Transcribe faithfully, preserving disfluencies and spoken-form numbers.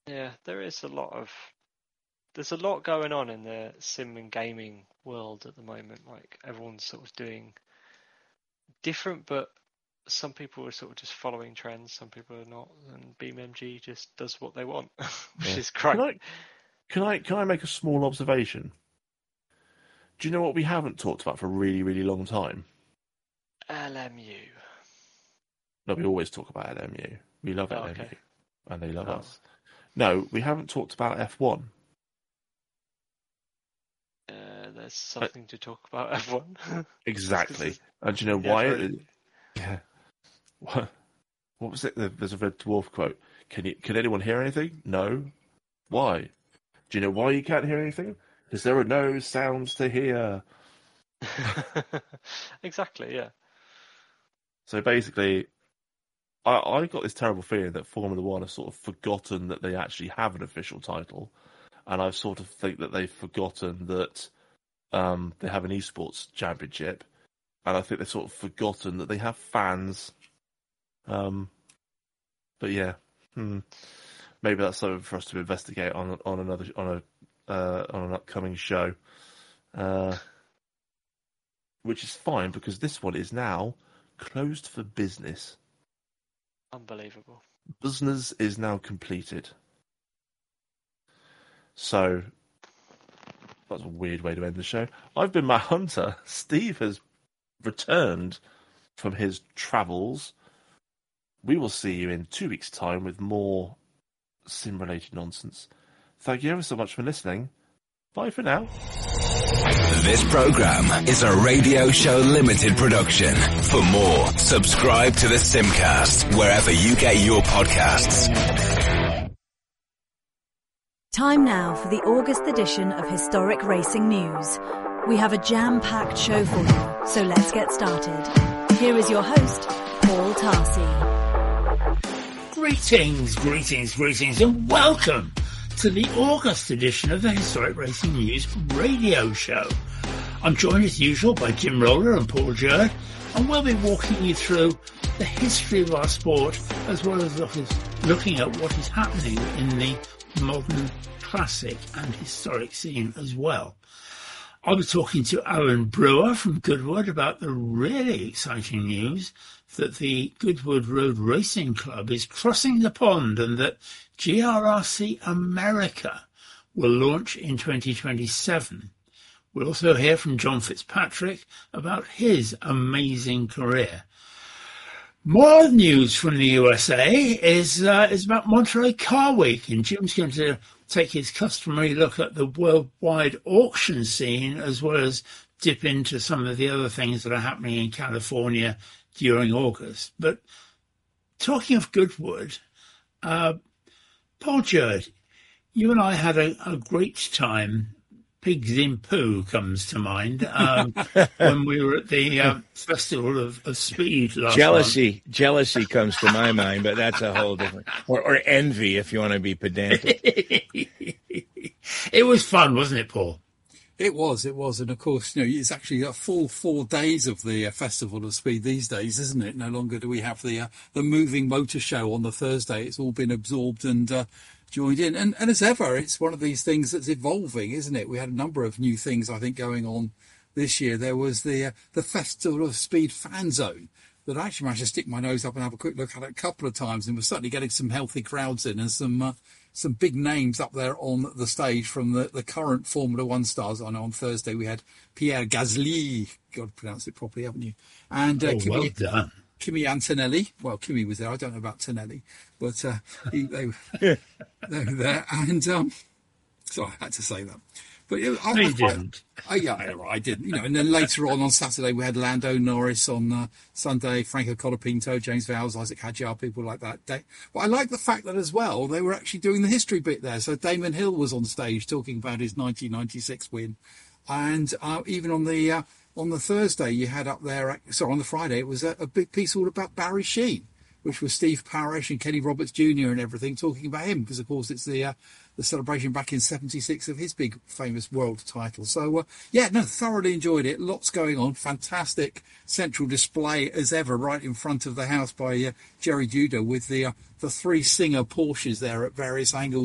Yeah, there is a lot of there's a lot going on in the sim and gaming world at the moment. Like everyone's sort of doing different, but some people are sort of just following trends. Some people are not, and BeamNG just does what they want, which Yeah. is great. Can I, can I, can I make a small observation? Do you know what we haven't talked about for a really, really long time? L M U. No, we always talk about L M U. We love Oh, L M U, okay. and they love Oh. us. No, we haven't talked about F one. Uh, there's something uh, to talk about F one. Exactly. And do you know why? It, yeah. What, what was it? There's a Red Dwarf quote. Can you? Can anyone hear anything? No. Why? Do you know why you can't hear anything? Because there are no sounds to hear. Exactly. Yeah. So basically, I, I got this terrible feeling that Formula One have sort of forgotten that they actually have an official title, and I sort of think that they've forgotten that um, they have an esports championship, and I think they've sort of forgotten that they have fans. Um, but yeah, hmm. maybe that's something for us to investigate on on another on a uh, on an upcoming show, uh, which is fine because this one is now closed for business. Unbelievable. Business is now completed. So that's a weird way to end the show. I've been Matt Hunter. Steve has returned from his travels. We will see you in two weeks' time with more sim-related nonsense. Thank you ever so much for listening. Bye for now. This program is a Radio Show Limited production. For more, subscribe to the Simcast wherever you get your podcasts. Time now for the August edition of Historic Racing News. We have a jam-packed show for you, so let's get started. Here is your host, Paul Tarsi. Greetings, greetings, greetings, and welcome to the August edition of the Historic Racing News radio show. I'm joined as usual by Jim Roller and Paul Jerd, and we'll be walking you through the history of our sport as well as looking at what is happening in the modern classic and historic scene as well. I'll be talking to Alan Brewer from Goodwood about the really exciting news that the Goodwood Road Racing Club is crossing the pond and that G R R C America will launch in twenty twenty-seven. We'll also hear from John Fitzpatrick about his amazing career. More news from the U S A is uh, is about Monterey Car Week, and Jim's going to take his customary look at the worldwide auction scene as well as dip into some of the other things that are happening in California during August. But talking of Goodwood, uh, Paul Jerd, you and I had a, a great time. Pigs in Poo comes to mind um, when we were at the uh, Festival of, of Speed last Jealousy, month. jealousy comes to my mind, but that's a whole different... Or, or envy, if you want to be pedantic. It was fun, wasn't it, Paul? It was, it was. And, of course, you know, it's actually a full four days of the uh, Festival of Speed these days, isn't it? No longer do we have the uh, the moving motor show on the Thursday. It's all been absorbed and uh, joined in. And, and as ever, it's one of these things that's evolving, isn't it? We had a number of new things, I think, going on this year. There was the uh, the Festival of Speed fan zone that I actually managed to stick my nose up and have a quick look at it a couple of times. And we're certainly getting some healthy crowds in and some... Uh, some big names up there on the stage from the, the current Formula One stars. I know on Thursday we had Pierre Gasly, got to pronounce it properly, haven't you? And uh, oh, Kimi, well done. Kimi Antonelli. Well, Kimi was there. I don't know about Tonelli, but uh, he, they, they were there. And um, so I had to say that. But you know, I, no, you I, didn't. I, yeah, I didn't. You know, and then later on on Saturday we had Lando Norris. On uh, Sunday, Franco Colapinto, James Vowles, Isaac Hadjar, people like that. But I like the fact that as well they were actually doing the history bit there. So Damon Hill was on stage talking about his nineteen ninety-six win, and uh, even on the uh, on the Thursday you had up there. Sorry, on the Friday it was a, a big piece all about Barry Sheene, which was Steve Parish and Kenny Roberts Junior and everything talking about him because of course it's the uh, the celebration back in seventy-six of his big famous world title. So, uh, yeah, no, thoroughly enjoyed it. Lots going on. Fantastic central display as ever right in front of the house by uh, Jerry Judah with the uh, the three Singer Porsches there at various angles.